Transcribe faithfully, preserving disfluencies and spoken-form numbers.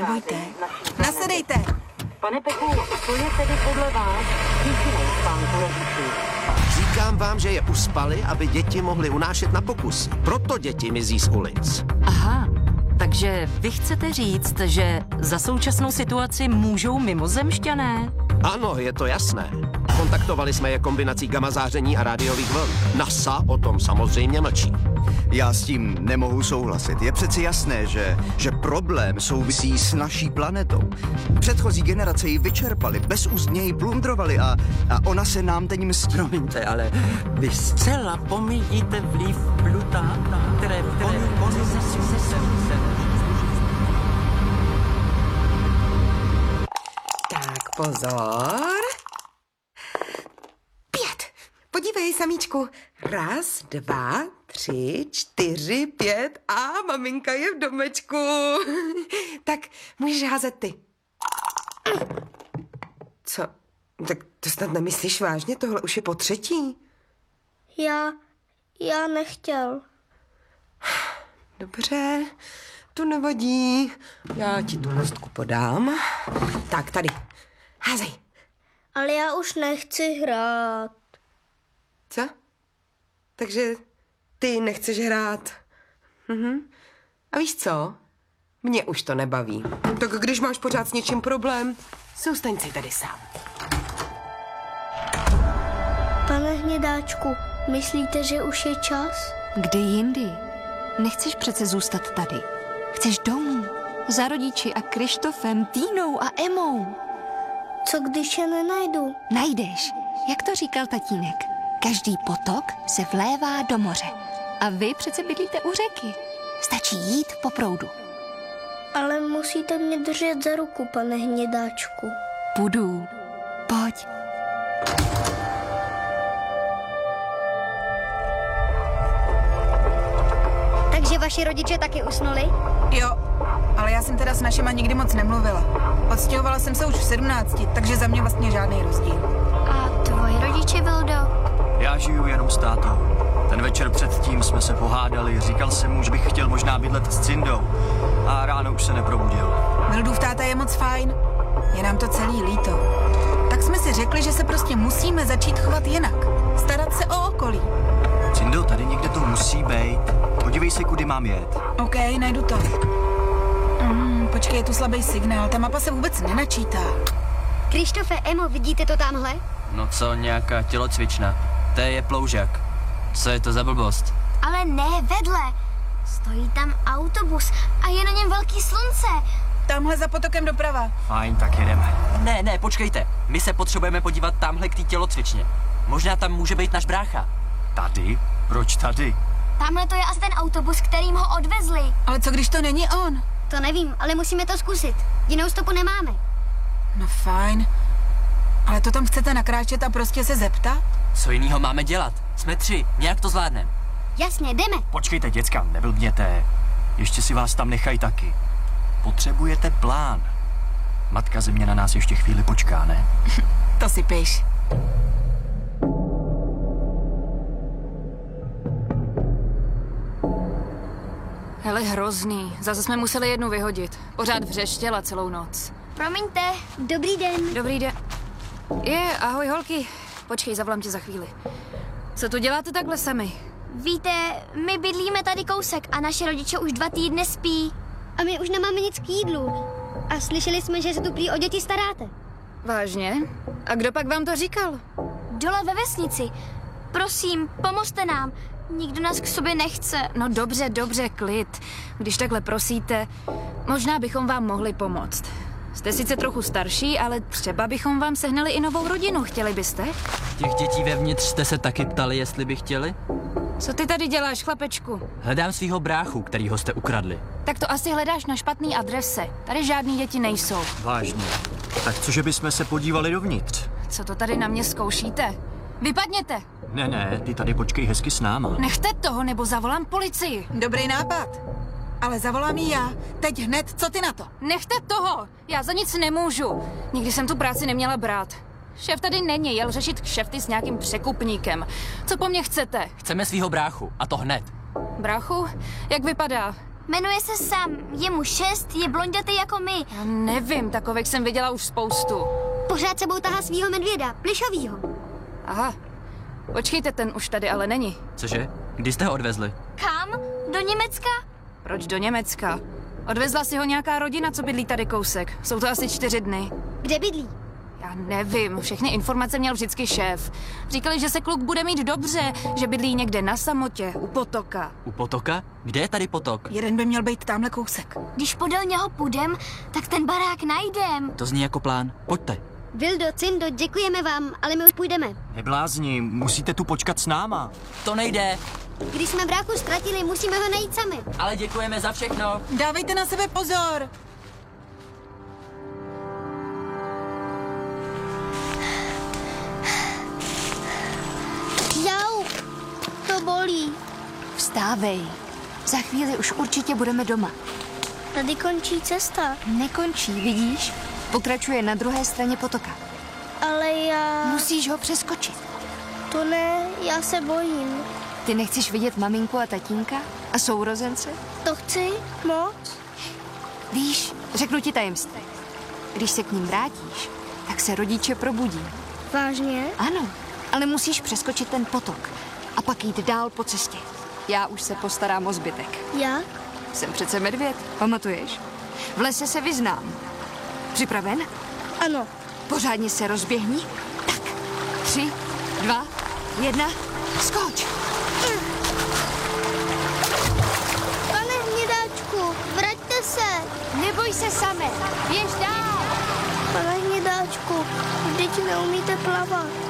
nebojte. Nasedejte. Pane Peku, to je tedy podle vás příčinou spánku rodičů. Říkám vám, že je uspali, aby děti mohly unášet na pokusy. Proto děti mizí z ulic. Aha, takže vy chcete říct, že za současnou situaci můžou mimozemšťané? Ano, je to jasné. Kontaktovali jsme je kombinací gamma záření a rádiových vln. NASA o tom samozřejmě mlčí. Já s tím nemohu souhlasit. Je přeci jasné, že, že problém souvisí s naší planetou. Předchozí generace ji vyčerpali, bezúzdně ji plundrovali a, a ona se nám teď mstí. Promiňte, ale vy zcela pomíjíte vliv Plutána, které... které on, on, Tak pozor. Pět. Podívej, samíčku. Raz, dva, tři, čtyři, pět a maminka je v domečku. Tak můžeš házet ty. Co? Tak to snad nemyslíš vážně? Tohle už je po třetí. Já, já nechtěl. Dobře, to nevadí. Já ti tu listku podám. Tak, tady. Házej. Ale já už nechci hrát. Co? Takže ty nechceš hrát. Mhm. A víš co? Mě už to nebaví. Tak když máš pořád s něčím problém, zůstaň si tady sám. Pane Hnědáčku, myslíte, že už je čas? Kde jindy? Nechceš přece zůstat tady. Chceš domů. Za rodiči a Krištofem, Týnou a Emou. Co když je nenajdu? Najdeš. Jak to říkal tatínek? Každý potok se vlévá do moře. A vy přece bydlíte u řeky. Stačí jít po proudu. Ale musíte mě držet za ruku, pane Hnědáčku. Budu. Pojď. Takže vaši rodiče taky usnuli? Jo, ale já jsem teda s našima nikdy moc nemluvila. Odstěhovala jsem se už v sedmnácti, takže za mě vlastně žádný rozdíl. A tvoji rodiče, Vildo? Já žiju jenom s tátou. Ten večer předtím jsme se pohádali, říkal jsem mu, že bych chtěl možná bydlet s Cindou. A ráno už se neprobudil. Vildův táta je moc fajn, je nám to celý líto. Tak jsme si řekli, že se prostě musíme začít chovat jinak. Starat se o okolí. Cindo, tady někde to musí být. Podívej se, kudy mám jet. OK, najdu to. Mm, počkej, je tu slabý signál, ta mapa se vůbec nenačítá. Krištofe, Emo, vidíte to tamhle? No co, nějaká tělocvična. To je ploužák. Co je to za blbost? Ale ne, vedle. Stojí tam autobus a je na něm velký slunce. Tamhle za potokem doprava. Fajn, tak jedeme. Ne, ne, počkejte. My se potřebujeme podívat tamhle k té tělocvičně. Možná tam může být náš brácha. Tady? Proč tady? Tamhle to je asi ten autobus, kterým ho odvezli. Ale co když to není on? To nevím, ale musíme to zkusit. Jinou stopu nemáme. No fajn. Ale to tam chcete nakráčet a prostě se zeptat? Co jinýho máme dělat? Jsme tři, nějak to zvládneme. Jasně, jdeme. Počkejte, děcka, neblbněte. Ještě si vás tam nechají taky. Potřebujete plán. Matka Země na nás ještě chvíli počká, ne? To si piš. Hele, hrozný. Zase jsme museli jednu vyhodit. Pořád vřeštěla celou noc. Promiňte, dobrý den. Dobrý den. Je, ahoj holky. Počkej, zavolám tě za chvíli. Co tu děláte takhle sami? Víte, my bydlíme tady kousek a naše rodiče už dva týdny spí. A my už nemáme nic k jídlu. A slyšeli jsme, že se tu prý o děti staráte. Vážně? A kdo pak vám to říkal? Dole ve vesnici. Prosím, pomozte nám. Nikdo nás k sobě nechce. No dobře, dobře, klid. Když takhle prosíte, možná bychom vám mohli pomoct. Jste sice trochu starší, ale třeba bychom vám sehnali i novou rodinu. Chtěli byste? Těch dětí vevnitř jste se taky ptali, jestli by chtěli? Co ty tady děláš, chlapečku? Hledám svýho bráchu, kterýho jste ukradli. Tak to asi hledáš na špatný adrese. Tady žádný děti nejsou. Vážně. Tak cože bychom se podívali dovnitř? Co to tady na mě zkoušíte? Vypadněte! Ne, ne, ty tady počkej hezky s náma. Nechte toho, nebo zavolám policii. Dobrý nápad. Ale zavolám jí já. Teď hned, co ty na to? Nechte toho! Já za nic nemůžu. Nikdy jsem tu práci neměla brát. Šéf tady není, jel řešit kšefty s nějakým překupníkem. Co po mně chcete? Chceme svýho bráchu, a to hned. Bráchu? Jak vypadá? Jmenuje se Sam, je mu šest, je blondětý jako my. Já nevím, takových jsem viděla už spoustu. Pořád sebou tahá svýho medvěda, plišovýho. Aha, počkejte, ten už tady ale není. Cože? Kdy jste ho odvezli? Kam? Do Německa? Proč do Německa? Odvezla si ho nějaká rodina, co bydlí tady kousek. Jsou to asi čtyři dny. Kde bydlí? Já nevím, všechny informace měl vždycky šéf. Říkali, že se kluk bude mít dobře, že bydlí někde na samotě, u potoka. U potoka? Kde je tady potok? Jeden by měl být tamhle kousek. Když podél něho půjdem, tak ten barák najdem. To zní jako plán. Pojďte. Vildo, Cindo, děkujeme vám, ale my už půjdeme. Neblázni, musíte tu počkat s náma. To nejde, Když jsme bráchu ztratili, musíme ho najít sami. ale děkujeme za všechno. Dávejte na sebe pozor. Jau, to bolí. Vstávej. Za chvíli už určitě budeme doma. Tady končí cesta. Nekončí, vidíš? Pokračuje na druhé straně potoka. Ale já... Musíš ho přeskočit. To ne, já se bojím. Ty nechceš vidět maminku a tatínka? A sourozence? To chci moc. Víš, řeknu ti tajemství. Když se k ním vrátíš, tak se rodiče probudí. Vážně? Ano, ale musíš přeskočit ten potok a pak jít dál po cestě. Já už se postarám o zbytek. Jak? Jsem přece medvěd, pamatuješ? V lese se vyznám. Připraven? Ano. Pořádně se rozběhni. Tak, tři, dva, jedna, skoč! Pane Hnědáčku, vraťte se. Neboj se, Same, běž dál! Pane Hnědáčku, vždyť neumíte plavat.